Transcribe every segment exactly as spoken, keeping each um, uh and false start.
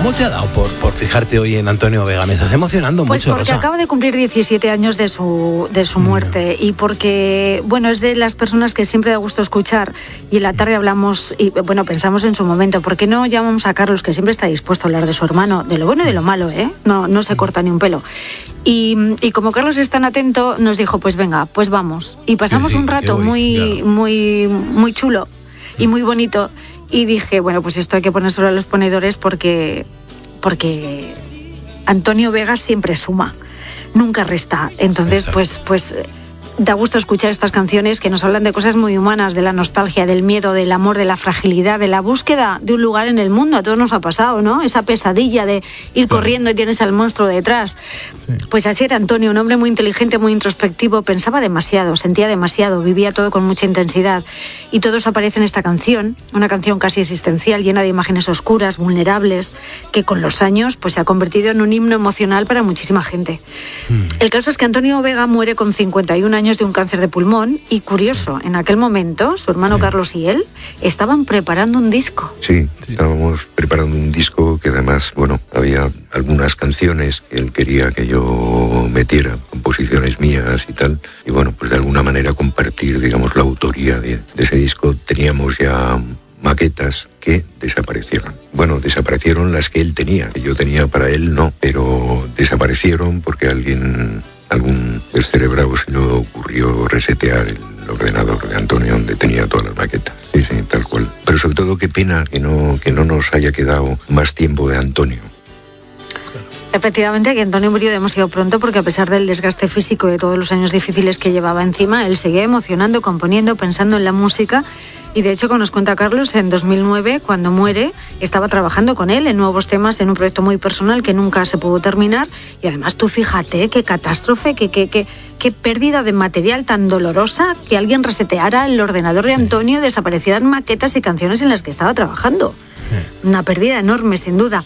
¿Cómo te ha dado por, por fijarte hoy en Antonio Vega? Me estás emocionando pues mucho, porque Rosa. Acaba de cumplir diecisiete años de su, de su muerte mm. y porque, bueno, es de las personas que siempre da gusto escuchar y en la tarde hablamos y, bueno, pensamos en su momento, ¿por qué no llamamos a Carlos, que siempre está dispuesto a hablar de su hermano, de lo bueno y de lo malo, ¿eh? No, no se corta ni un pelo. Y, y como Carlos es tan atento, nos dijo, pues venga, pues vamos. Y pasamos sí, sí, un rato voy, muy, claro. muy, muy chulo y muy bonito. Y dije, bueno, pues esto hay que ponérselo a los ponedores porque, porque Antonio Vega siempre suma, nunca resta. Entonces, Exacto. pues, pues da gusto escuchar estas canciones que nos hablan de cosas muy humanas, de la nostalgia, del miedo, del amor, de la fragilidad, de la búsqueda de un lugar en el mundo. A todos nos ha pasado, ¿no? Esa pesadilla de ir claro. corriendo y tienes al monstruo detrás. Sí. Pues así era Antonio, un hombre muy inteligente, muy introspectivo, pensaba demasiado, sentía demasiado, vivía todo con mucha intensidad. Y todo eso aparece en esta canción, una canción casi existencial, llena de imágenes oscuras, vulnerables, que con los años pues se ha convertido en un himno emocional para muchísima gente. Mm. El caso es que Antonio Vega muere con cincuenta y un años de un cáncer de pulmón y, curioso, en aquel momento su hermano sí. Carlos y él estaban preparando un disco. Sí, sí, estábamos preparando un disco que además, bueno, había algunas canciones que él quería que yo metiera, composiciones mías y tal, y bueno, pues de alguna manera compartir, digamos, la autoría de, de ese disco. Teníamos ya maquetas que desaparecieron. Bueno, desaparecieron las que él tenía, que yo tenía para él no, pero desaparecieron porque alguien... algún descerebrado se le ocurrió resetear el ordenador de Antonio donde tenía todas las maquetas. Sí, sí, tal cual. Pero sobre todo qué pena que no, que no nos haya quedado más tiempo de Antonio. Efectivamente, que Antonio murió demasiado pronto porque a pesar del desgaste físico y de todos los años difíciles que llevaba encima, él seguía emocionando, componiendo, pensando en la música. Y de hecho, como nos cuenta Carlos, en dos mil nueve, cuando muere, estaba trabajando con él en nuevos temas, en un proyecto muy personal que nunca se pudo terminar. Y además tú fíjate qué catástrofe, qué, qué, qué, qué pérdida de material tan dolorosa, que alguien reseteara el ordenador de Antonio, desaparecieran maquetas y canciones en las que estaba trabajando. Una pérdida enorme, sin duda.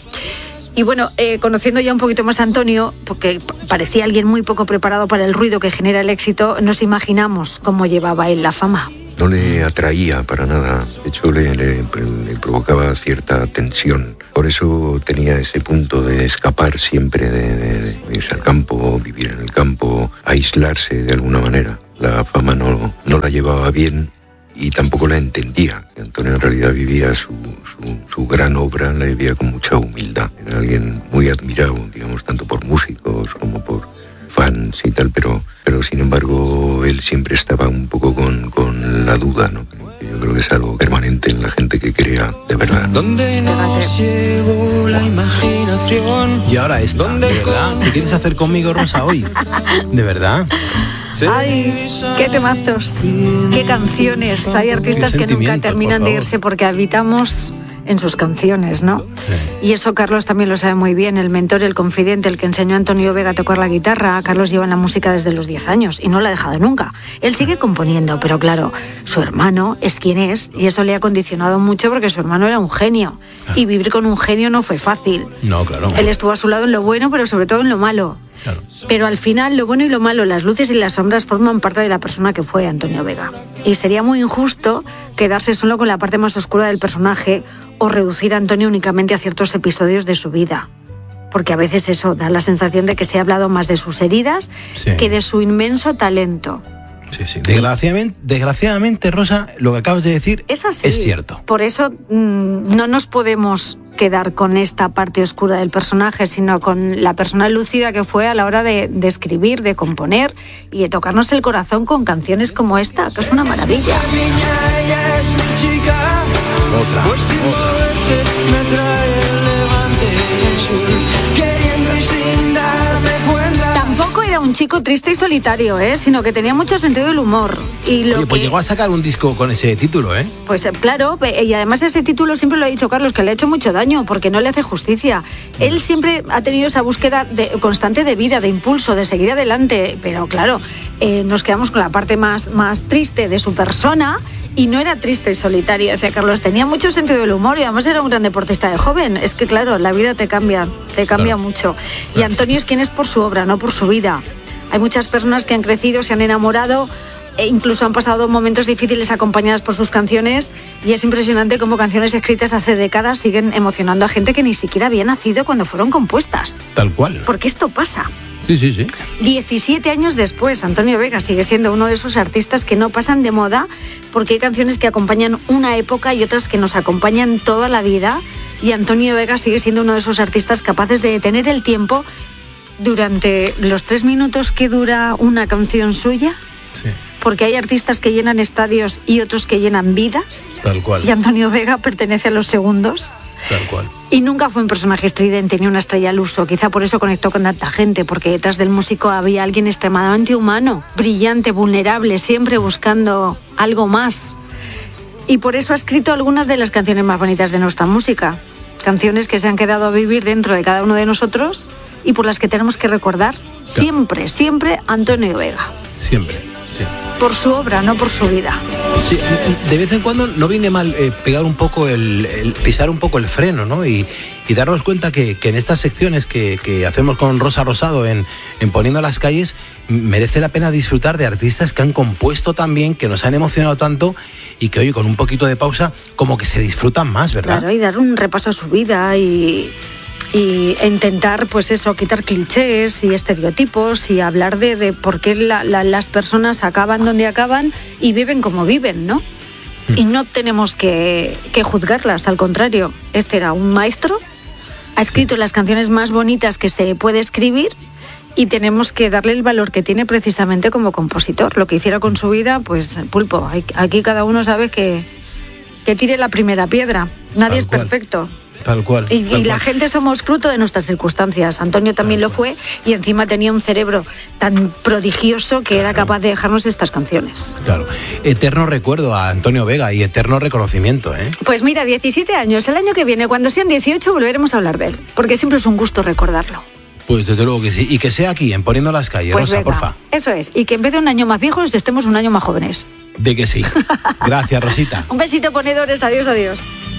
Y bueno, eh, conociendo ya un poquito más a Antonio, porque parecía alguien muy poco preparado para el ruido que genera el éxito, nos imaginamos cómo llevaba él la fama. No le atraía para nada, de hecho le, le, le provocaba cierta tensión. Por eso tenía ese punto de escapar siempre, de, de, de irse al campo, vivir en el campo, aislarse de alguna manera. La fama no, no la llevaba bien y tampoco la entendía. Antonio en realidad vivía su, su, su gran obra, la vivía con mucha humildad. Era alguien muy admirado, digamos, tanto por músicos como por fans y tal, pero, pero sin embargo él siempre estaba un poco con, con la duda, ¿no? Yo creo que es algo permanente en la gente que crea de verdad. ¿Dónde nos llevó la imaginación? Y ahora esta, ¿de verdad? ¿Qué quieres hacer conmigo, Rosa, hoy? ¿De verdad? Ay, qué temazos, qué canciones. Hay artistas que nunca terminan de irse porque habitamos en sus canciones, ¿no? Sí. Y eso Carlos también lo sabe muy bien, el mentor, el confidente, el que enseñó a Antonio Vega a tocar la guitarra. Carlos lleva en la música desde los diez años y no la ha dejado nunca. Él sigue componiendo, pero claro, su hermano es quien es y eso le ha condicionado mucho porque su hermano era un genio. Claro. Y vivir con un genio no fue fácil. No, claro. Él estuvo a su lado en lo bueno, pero sobre todo en lo malo. Claro. Pero al final lo bueno y lo malo, las luces y las sombras forman parte de la persona que fue Antonio Vega. Y sería muy injusto quedarse solo con la parte más oscura del personaje o reducir a Antonio únicamente a ciertos episodios de su vida. Porque a veces eso da la sensación de que se ha hablado más de sus heridas sí. que de su inmenso talento. Sí, sí. Desgraciadamente, desgraciadamente, Rosa, lo que acabas de decir es, así. Es cierto. Por eso mmm, no nos podemos quedar con esta parte oscura del personaje, sino con la persona lúcida que fue a la hora de, de escribir, de componer y de tocarnos el corazón con canciones como esta, que es una maravilla. Otra, otra. Tampoco era un chico triste y solitario, ¿eh? Sino que tenía mucho sentido del humor. Y lo Oye, pues que... llegó a sacar un disco con ese título, ¿eh? Pues claro, y además ese título siempre lo ha dicho Carlos, que le ha hecho mucho daño, porque no le hace justicia. Él siempre ha tenido esa búsqueda de, constante de vida, de impulso, de seguir adelante, pero claro, eh, nos quedamos con la parte más, más triste de su persona. Y no era triste y solitario, decía Carlos, tenía mucho sentido del humor y además era un gran deportista de joven. Es que claro, la vida te cambia, te cambia claro. mucho. Y Antonio es quien es por su obra, no por su vida. Hay muchas personas que han crecido, se han enamorado e incluso han pasado momentos difíciles acompañadas por sus canciones, y es impresionante cómo canciones escritas hace décadas siguen emocionando a gente que ni siquiera había nacido cuando fueron compuestas. Tal cual. Porque esto pasa. Sí, sí, sí. diecisiete años después, Antonio Vega sigue siendo uno de esos artistas que no pasan de moda, porque hay canciones que acompañan una época y otras que nos acompañan toda la vida, y Antonio Vega sigue siendo uno de esos artistas capaces de detener el tiempo durante los tres minutos que dura una canción suya. Sí. Porque hay artistas que llenan estadios y otros que llenan vidas. Tal cual. Y Antonio Vega pertenece a los segundos. Tal cual. Y nunca fue un personaje estridente ni una estrella al uso. Quizá por eso conectó con tanta gente, porque detrás del músico había alguien extremadamente humano, brillante, vulnerable, siempre buscando algo más. Y por eso ha escrito algunas de las canciones más bonitas de nuestra música. Canciones que se han quedado a vivir dentro de cada uno de nosotros y por las que tenemos que recordar siempre, siempre Antonio Vega. Siempre, sí. Por su obra, no por su vida. Sí, de vez en cuando no viene mal eh, pegar un poco el, el pisar un poco el freno, ¿no? Y, y darnos cuenta que, que en estas secciones que, que hacemos con Rosa Rosado en, en Poniendo las Calles, merece la pena disfrutar de artistas que han compuesto tan bien, que nos han emocionado tanto y que, oye, con un poquito de pausa, como que se disfrutan más, ¿verdad? Claro, y dar un repaso a su vida y... y intentar, pues eso, quitar clichés y estereotipos y hablar de, de por qué la, la, las personas acaban donde acaban y viven como viven, ¿no? Mm. Y no tenemos que, que juzgarlas, al contrario. Este era un maestro, ha escrito sí. las canciones más bonitas que se puede escribir y tenemos que darle el valor que tiene precisamente como compositor. Lo que hiciera con su vida, pues pulpo, aquí cada uno sabe que, que tire la primera piedra. Nadie Tal es cual. perfecto. Tal cual. Y, tal y la cual. gente somos fruto de nuestras circunstancias. Antonio también tal lo cual. fue y encima tenía un cerebro tan prodigioso que claro. era capaz de dejarnos estas canciones. Claro. Eterno recuerdo a Antonio Vega y eterno reconocimiento, ¿eh? Pues mira, diecisiete años. El año que viene, cuando sean dieciocho, volveremos a hablar de él. Porque siempre es un gusto recordarlo. Pues desde luego que sí. Y que sea aquí, en Poniendo las Calles, pues Rosa, venga, porfa. Eso es. Y que en vez de un año más viejos, estemos un año más jóvenes. De que sí. Gracias, Rosita. Un besito, ponedores. Adiós, adiós.